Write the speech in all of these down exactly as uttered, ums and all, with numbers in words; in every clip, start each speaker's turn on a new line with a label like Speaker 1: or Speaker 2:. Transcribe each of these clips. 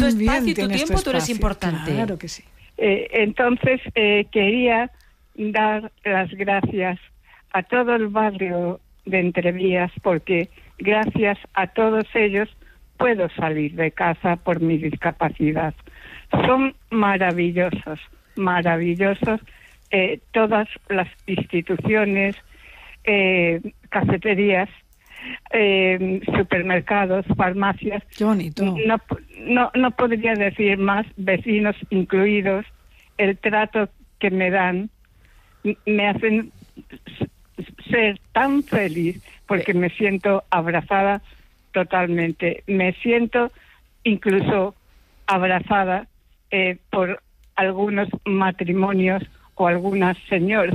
Speaker 1: espacio y tu tiempo, tu tú eres importante.
Speaker 2: Claro que sí.
Speaker 3: Eh, entonces, eh, quería dar las gracias a todo el barrio de Entrevías, porque gracias a todos ellos puedo salir de casa por mi discapacidad. Son maravillosos, maravillosos eh, todas las instituciones, eh, cafeterías, eh, supermercados, farmacias.
Speaker 2: Qué bonito.
Speaker 3: No, no, no podría decir más, vecinos incluidos, el trato que me dan, me hacen ser tan feliz porque me siento abrazada totalmente. Me siento incluso abrazada eh, por algunos matrimonios o algunas señoras,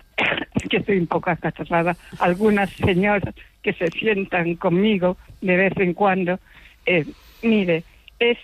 Speaker 3: que estoy un poco acatarrada, algunas señoras que se sientan conmigo de vez en cuando. Eh, mire, es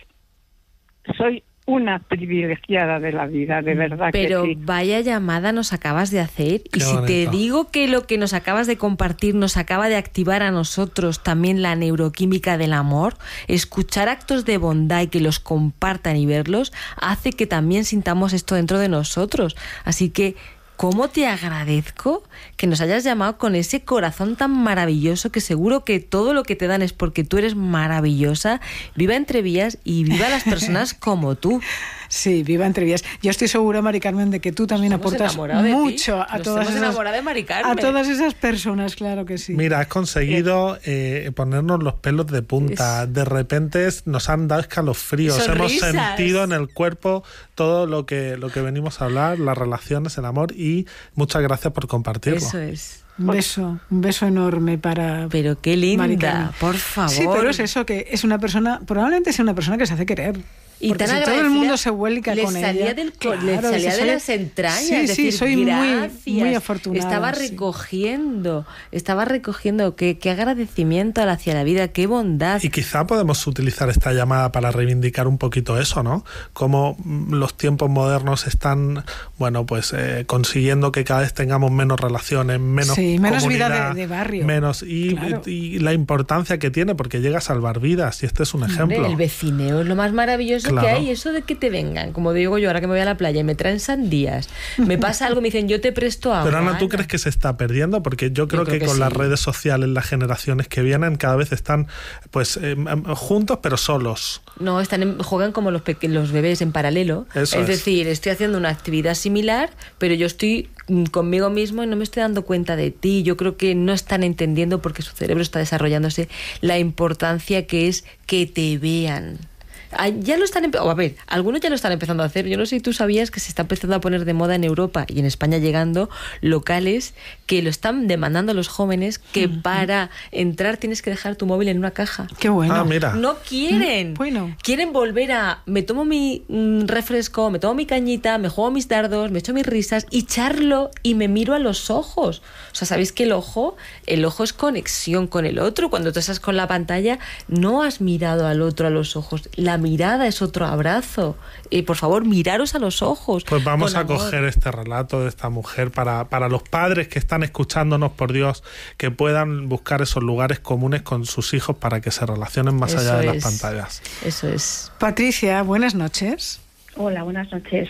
Speaker 3: soy una privilegiada de la vida, de verdad.
Speaker 1: Pero
Speaker 3: que sí.
Speaker 1: Vaya llamada nos acabas de hacer.
Speaker 4: Qué
Speaker 1: y si
Speaker 4: bonito.
Speaker 1: te digo que lo que nos acabas de compartir nos acaba de activar a nosotros también la neuroquímica del amor, escuchar actos de bondad y que los compartan y verlos hace que también sintamos esto dentro de nosotros. Así que ¿cómo te agradezco que nos hayas llamado con ese corazón tan maravilloso, que seguro que todo lo que te dan es porque tú eres maravillosa? Viva Entrevías y viva las personas como tú.
Speaker 2: Sí, viva Entrevías. Yo estoy segura, Mari Carmen, de que tú también
Speaker 1: Nos hemos
Speaker 2: aportas
Speaker 1: enamorado de ti.
Speaker 2: mucho a
Speaker 1: Nos
Speaker 2: todas
Speaker 1: hemos
Speaker 2: esas,
Speaker 1: enamorado de Mari Carmen.
Speaker 2: a todas esas personas, claro que sí.
Speaker 4: Mira, has conseguido eh, ponernos los pelos de punta. De repente nos han dado escalofríos.
Speaker 1: Sonrisas.
Speaker 4: Hemos sentido en el cuerpo todo lo que, lo que venimos a hablar, las relaciones, el amor, y muchas gracias por compartirlo.
Speaker 1: Eso es.
Speaker 2: Un beso, un beso enorme para...
Speaker 1: Pero qué
Speaker 2: Mari
Speaker 1: linda,
Speaker 2: Carmen.
Speaker 1: por favor.
Speaker 2: Sí, pero es eso, que es una persona, probablemente sea una persona que se hace querer.
Speaker 1: Y
Speaker 2: Porque
Speaker 1: tan
Speaker 2: si todo el
Speaker 1: agradecida,
Speaker 2: mundo se vuelca
Speaker 1: le
Speaker 2: con
Speaker 1: salía
Speaker 2: ella...
Speaker 1: del co-
Speaker 2: claro,
Speaker 1: le salía
Speaker 2: se
Speaker 1: de
Speaker 2: sale-
Speaker 1: las entrañas.
Speaker 2: Sí,
Speaker 1: es
Speaker 2: sí,
Speaker 1: decir,
Speaker 2: soy muy,
Speaker 1: gracias.
Speaker 2: muy afortunada.
Speaker 1: Estaba
Speaker 2: sí.
Speaker 1: recogiendo, estaba recogiendo. Qué, qué agradecimiento hacia la vida, qué bondad.
Speaker 4: Y quizá podemos utilizar esta llamada para reivindicar un poquito eso, ¿no? Cómo los tiempos modernos están, bueno, pues eh, consiguiendo que cada vez tengamos menos relaciones, menos
Speaker 2: Sí, menos vida
Speaker 4: comunidad,
Speaker 2: de, de barrio.
Speaker 4: menos y,
Speaker 2: Claro.
Speaker 4: y la importancia que tiene, porque llega a salvar vidas, y este es un ejemplo.
Speaker 1: Hombre, el vecineo es lo más maravilloso
Speaker 4: Claro.
Speaker 1: que hay. Eso de que te vengan, como digo yo, ahora que me voy a la playa y me traen sandías, me pasa algo, me dicen, yo te presto agua.
Speaker 4: Pero Ana, ¿tú crees que se está perdiendo? Porque yo creo,
Speaker 1: Yo creo
Speaker 4: que,
Speaker 1: que
Speaker 4: con
Speaker 1: sí.
Speaker 4: las redes sociales, las generaciones que vienen cada vez están pues eh, juntos pero solos.
Speaker 1: No, están en- juegan como los, peque- los bebés en paralelo.
Speaker 4: Eso
Speaker 1: es
Speaker 4: es.
Speaker 1: decir, estoy haciendo una actividad similar, pero yo estoy mm, conmigo mismo y no me estoy dando cuenta de ti. Yo creo que no están entendiendo, porque su cerebro está desarrollándose, la importancia que es que te vean. Ah, ya lo están empe- o a ver, algunos ya lo están empezando a hacer. Yo no sé si tú sabías que se está empezando a poner de moda en Europa y en España llegando locales que lo están demandando los jóvenes, que
Speaker 2: Mm.
Speaker 1: para entrar tienes que dejar tu móvil en una caja.
Speaker 2: Qué bueno.
Speaker 4: Ah, mira.
Speaker 1: No quieren.
Speaker 2: Mm, bueno.
Speaker 1: Quieren volver a... Me tomo mi mm, refresco, me tomo mi cañita, me juego mis dardos, me echo mis risas y charlo y me miro a los ojos. O sea, ¿sabéis que el ojo? El ojo es conexión con el otro. Cuando tú estás con la pantalla, no has mirado al otro a los ojos. La mirada es otro abrazo. Y por favor, miraros a los ojos.
Speaker 4: Pues vamos
Speaker 1: con
Speaker 4: a
Speaker 1: amor.
Speaker 4: coger este relato de esta mujer para, para los padres que están escuchándonos, por Dios, que puedan buscar esos lugares comunes con sus hijos para que se relacionen más
Speaker 1: Eso
Speaker 4: allá de las
Speaker 1: es.
Speaker 4: pantallas.
Speaker 1: Eso es.
Speaker 2: Patricia, buenas noches.
Speaker 5: Hola, buenas noches.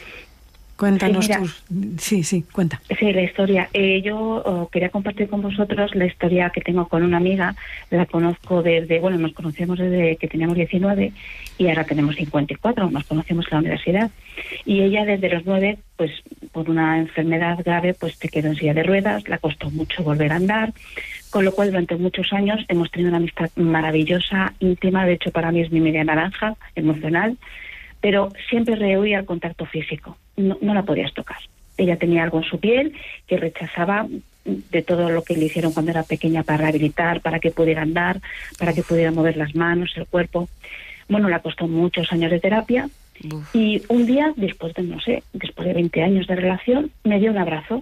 Speaker 2: Cuéntanos
Speaker 5: Sí, mira.
Speaker 2: tus... Sí, sí, cuenta.
Speaker 5: Sí, la historia. Eh, yo oh, quería compartir con vosotros la historia que tengo con una amiga. La conozco desde, bueno, nos conocemos desde que teníamos diecinueve y ahora tenemos cincuenta y cuatro. Nos conocemos en la universidad. Y ella desde los nueve, pues por una enfermedad grave, pues se quedó en silla de ruedas. Le costó mucho volver a andar. Con lo cual, durante muchos años hemos tenido una amistad maravillosa, íntima. De hecho, para mí es mi media naranja, emocional. Pero siempre rehuía el contacto físico. No, no la podías tocar. Ella tenía algo en su piel que rechazaba de todo lo que le hicieron cuando era pequeña para rehabilitar, para que pudiera andar, para que pudiera mover las manos, el cuerpo. Bueno, le costó muchos años de terapia.
Speaker 1: Uf.
Speaker 5: Y un día, después de, no sé, después de veinte años de relación, me dio un abrazo.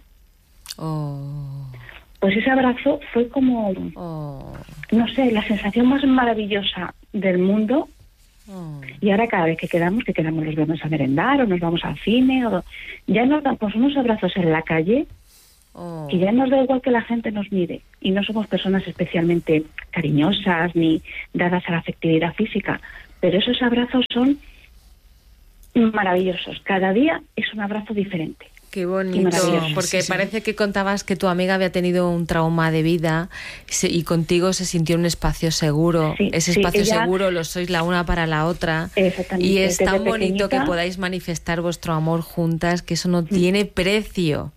Speaker 1: Oh,
Speaker 5: Pues ese abrazo fue como,
Speaker 1: oh,
Speaker 5: no sé, la sensación más maravillosa del mundo.
Speaker 1: oh.
Speaker 5: Y ahora cada vez que quedamos, que quedamos nos vamos a merendar o nos vamos al cine, o ya nos damos unos abrazos en la calle,
Speaker 1: Oh.
Speaker 5: que ya nos da igual que la gente nos mire. Y no somos personas especialmente cariñosas ni dadas a la afectividad física, pero esos abrazos son maravillosos. Cada día es un abrazo diferente.
Speaker 1: Qué bonito, porque sí, parece sí. que contabas que tu amiga había tenido un trauma de vida y contigo se sintió un espacio seguro. Sí, Ese sí, espacio ella, seguro lo sois la una para la otra.
Speaker 5: Exactamente.
Speaker 1: Y es
Speaker 5: Desde
Speaker 1: tan bonito
Speaker 5: pequeñita,
Speaker 1: que podáis manifestar vuestro amor juntas, que eso no sí. tiene precio.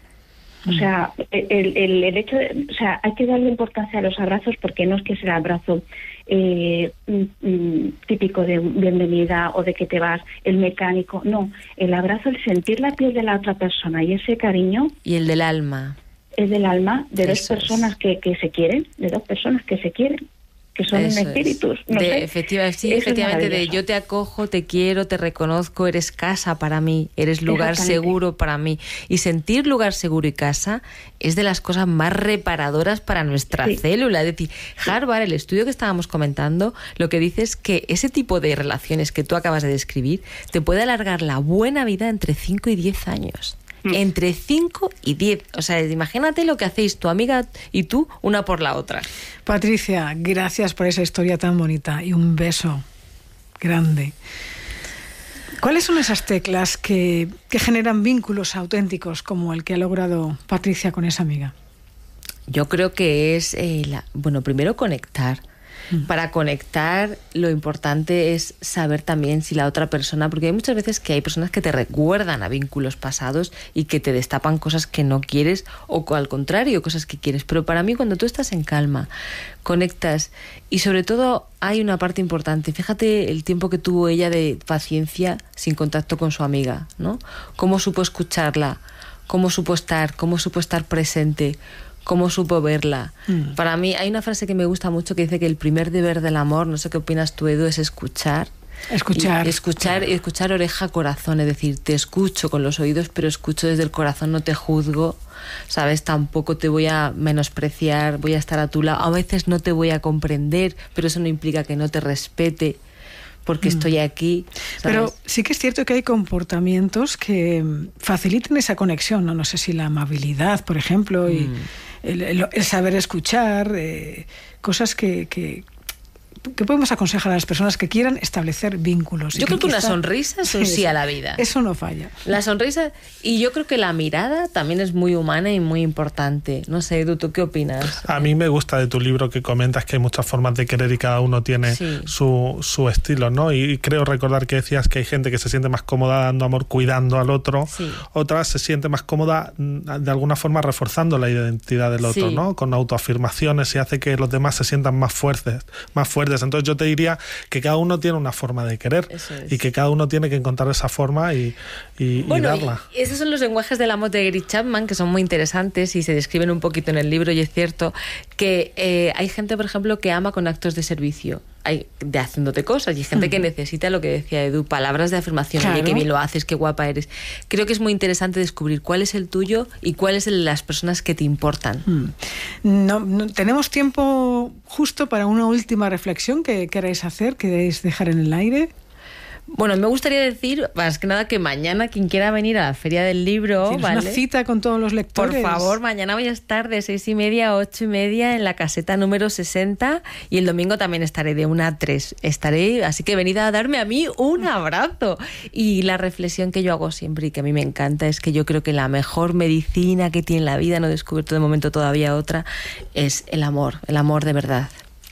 Speaker 5: O sea, el, el, el hecho de, o sea, hay que darle importancia a los abrazos, porque no es que sea el abrazo eh, mm, típico de bienvenida o de que te vas, el mecánico, no, el abrazo, el sentir la piel de la otra persona y ese cariño.
Speaker 1: Y el del alma.
Speaker 5: Es del alma, de
Speaker 1: Eso
Speaker 5: dos personas
Speaker 1: es.
Speaker 5: que, que se quieren, de dos personas que se quieren. Que son
Speaker 1: Eso
Speaker 5: espíritus.
Speaker 1: Es.
Speaker 5: No
Speaker 1: de,
Speaker 5: sé.
Speaker 1: Efectiva, sí,
Speaker 5: Eso
Speaker 1: efectivamente, de yo te acojo, te quiero, te reconozco, eres casa para mí, eres lugar seguro para mí. Y sentir lugar seguro y casa es de las cosas más reparadoras para nuestra sí. célula. Es decir, Harvard, el estudio que estábamos comentando, lo que dice es que ese tipo de relaciones que tú acabas de describir te puede alargar la buena vida entre cinco y diez años. Entre cinco y diez. O sea, imagínate lo que hacéis tu amiga y tú, una por la otra.
Speaker 2: Patricia, gracias por esa historia tan bonita y un beso grande. ¿Cuáles son esas teclas que, que generan vínculos auténticos como el que ha logrado Patricia con esa amiga?
Speaker 1: Yo creo que es, eh, la, bueno, primero conectar. Para conectar, lo importante es saber también si la otra persona, porque hay muchas veces que hay personas que te recuerdan a vínculos pasados y que te destapan cosas que no quieres, o al contrario, cosas que quieres. Pero para mí, cuando tú estás en calma, conectas, y sobre todo hay una parte importante. Fíjate el tiempo que tuvo ella de paciencia sin contacto con su amiga, ¿no? Cómo supo escucharla, cómo supo estar, cómo supo estar presente, cómo supo verla. Mm. Para mí hay una frase que me gusta mucho que dice que el primer deber del amor, no sé qué opinas tú, Edu, es escuchar.
Speaker 2: Escuchar.
Speaker 1: Y escuchar,
Speaker 2: claro.
Speaker 1: y escuchar oreja, corazón, es decir, te escucho con los oídos, pero escucho desde el corazón, no te juzgo, ¿sabes? Tampoco te voy a menospreciar, voy a estar a tu lado. A veces no te voy a comprender, pero eso no implica que no te respete, porque mm. estoy aquí, ¿sabes?
Speaker 2: Pero sí que es cierto que hay comportamientos que facilitan esa conexión, ¿no? No sé si la amabilidad, por ejemplo, y mm. el, el, el saber escuchar, eh, cosas que... que ¿Qué podemos aconsejar a las personas que quieran establecer vínculos?
Speaker 1: Yo creo que una
Speaker 2: está...
Speaker 1: sonrisa es un sí, sí a la vida.
Speaker 2: Eso no falla.
Speaker 1: La sonrisa, y yo creo que la mirada también es muy humana y muy importante. No sé, Edu, ¿tú qué opinas?
Speaker 4: A mí me gusta de tu libro que comentas que hay muchas formas de querer y cada uno tiene sí. su, su estilo, ¿no? Y creo recordar que decías que hay gente que se siente más cómoda dando amor, cuidando al otro. Sí. Otras se siente más cómoda de alguna forma reforzando la identidad del otro, sí. ¿no? Con autoafirmaciones, y hace que los demás se sientan más fuertes, más fuertes. Entonces yo te diría que cada uno tiene una forma de querer y que cada uno tiene que encontrar esa forma y, y,
Speaker 1: bueno,
Speaker 4: y darla.
Speaker 1: Y esos son los lenguajes del amor de Gary Chapman, que son muy interesantes y se describen un poquito en el libro, y es cierto que eh, hay gente, por ejemplo, que ama con actos de servicio. Hay de haciéndote cosas, y hay gente mm. que necesita lo que decía Edu, palabras de afirmación, claro. Oye, qué bien lo haces, qué guapa eres. Creo que es muy interesante descubrir cuál es el tuyo y cuáles son las personas que te importan.
Speaker 2: Mm. No, no, tenemos tiempo justo para una última reflexión que queráis hacer, queréis dejar en el aire.
Speaker 1: Bueno, me gustaría decir, más que nada, que mañana quien quiera venir a la Feria del Libro,
Speaker 2: ¿vale?
Speaker 1: Una
Speaker 2: cita con todos los lectores.
Speaker 1: Por favor, mañana voy a estar de seis y media a ocho y media en la caseta número sesenta, y el domingo también estaré de una a tres. Estaré, así que venid a darme a mí un abrazo. Y la reflexión que yo hago siempre y que a mí me encanta es que yo creo que la mejor medicina que tiene la vida, no he descubierto de momento todavía otra, es el amor, el amor de verdad.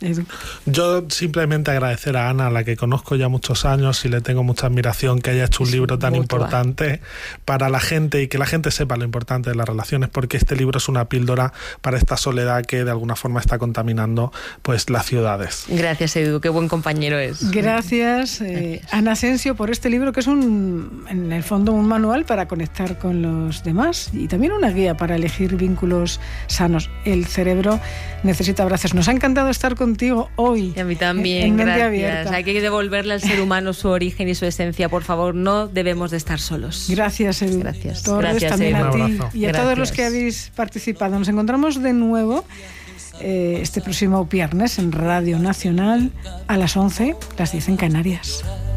Speaker 4: Yo simplemente agradecer a Ana, a la que conozco ya muchos años y le tengo mucha admiración, que haya hecho un libro tan importante para la gente, y que la gente sepa lo importante de las relaciones, porque este libro es una píldora para esta soledad que de alguna forma está contaminando pues las ciudades.
Speaker 1: Gracias, Edu, qué buen compañero es.
Speaker 2: Gracias, eh, Ana Asensio, por este libro, que es un, en el fondo, un manual para conectar con los demás y también una guía para elegir vínculos sanos. El cerebro necesita abrazos. Nos ha encantado estar con contigo hoy.
Speaker 1: Y a mí también, gracias. Hay que devolverle al ser humano su origen y su esencia. Por favor, no debemos de estar solos.
Speaker 2: Gracias, Edu.
Speaker 1: Gracias.
Speaker 2: Torres,
Speaker 1: gracias,
Speaker 2: también
Speaker 1: Edu.
Speaker 2: a ti y a
Speaker 1: gracias.
Speaker 2: todos los que habéis participado. Nos encontramos de nuevo eh, este próximo viernes en Radio Nacional a las once, las diez en Canarias.